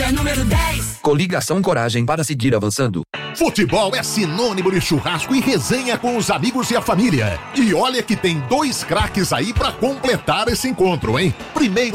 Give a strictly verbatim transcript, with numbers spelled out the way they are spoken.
é número dez. Coligação Coragem para seguir avançando. Futebol é sinônimo de churrasco e resenha com os amigos e a família. E olha que tem dois craques aí pra completar esse encontro, hein? Primeiro